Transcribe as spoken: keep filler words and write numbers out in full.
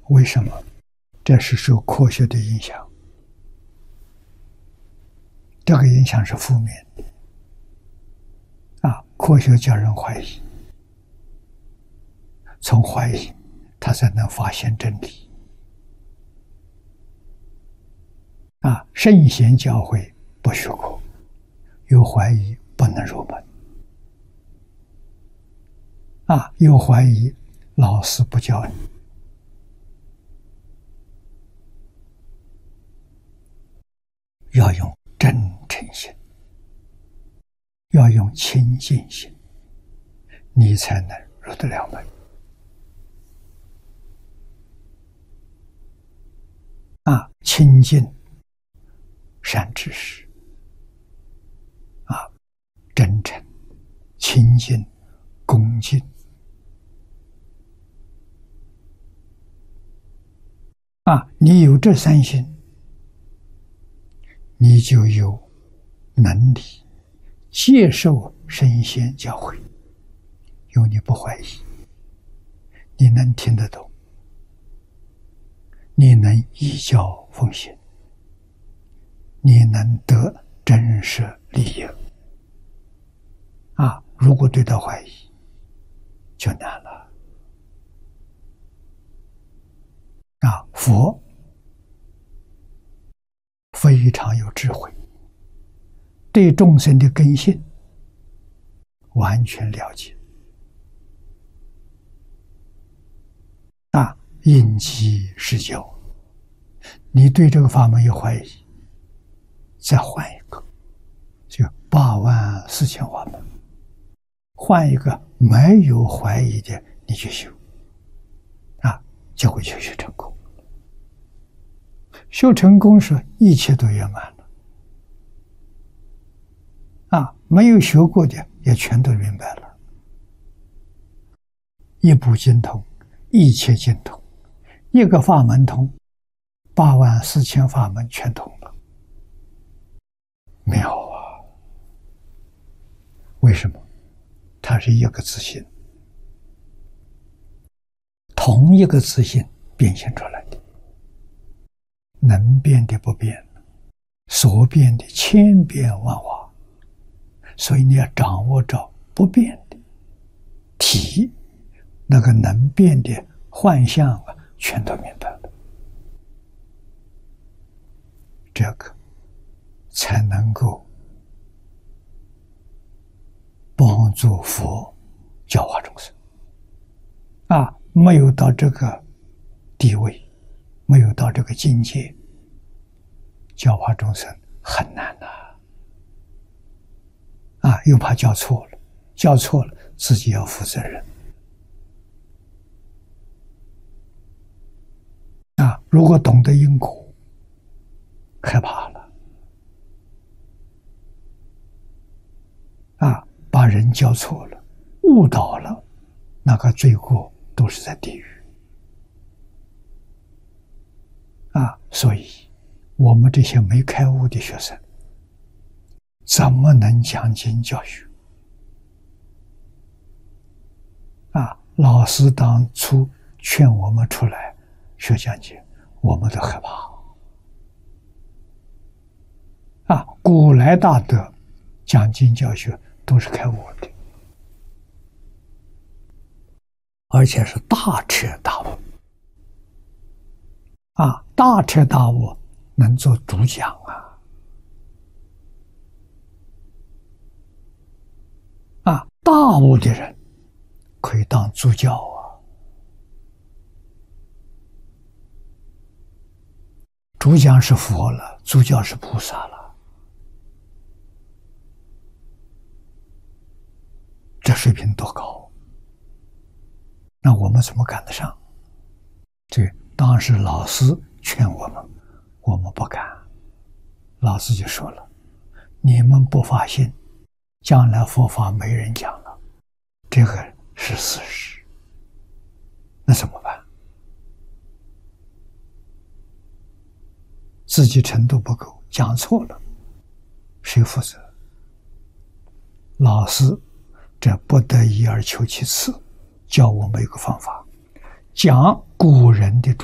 为什么？这是受科学的影响，这个影响是负面的啊！科学叫人怀疑，从怀疑他才能发现真理啊！圣贤教诲不许过，有怀疑不能入门啊！有怀疑，老师不教你。要用真诚心，要用清净心，你才能入得了门啊！清净善知识啊，真诚、清净、恭敬啊，你有这三心，你就有能力接受圣贤教诲，因为你不怀疑，你能听得懂，你能依教奉行，你能得真实利益啊！如果对他怀疑，就难了啊！佛非常有智慧，对众生的根性完全了解啊！因机施教，你对这个法门有怀疑，再换一个，就八万四千法门，换一个没有怀疑的，你去修啊，就会修学成功。修成功时，一切都圆满了啊！没有学过的也全都明白了，一部经通，一切经通，一个法门通，八万四千法门全通了，妙啊！为什么？它是一个自信，同一个自信变现出来的。能变的不变，所变的千变万化，所以你要掌握着不变的体，那个能变的幻象啊，全都明白了，这个才能够帮助佛教化众生啊！没有到这个地位，没有到这个境界，教化众生很难呐！啊，又怕教错了，教错了自己要负责任啊！如果懂得因果，害怕了啊！把人教错了，误导了，那个罪过都是在地狱啊！所以我们这些没开悟的学生，怎么能讲经教学啊？老师当初劝我们出来学讲经，我们都害怕啊！古来大德讲经教学都是开悟的，而且是大彻大悟啊！大彻大悟能做主讲啊！啊，大悟的人可以当主教啊！主讲是佛了，主教是菩萨了，这水平多高？那我们怎么赶得上？这当时老师劝我们，我们不敢。老师就说了，你们不发心，将来佛法没人讲了，这个是事实，那怎么办？自己程度不够，讲错了，谁负责？老师这不得已而求其次，教我们一个方法，讲古人的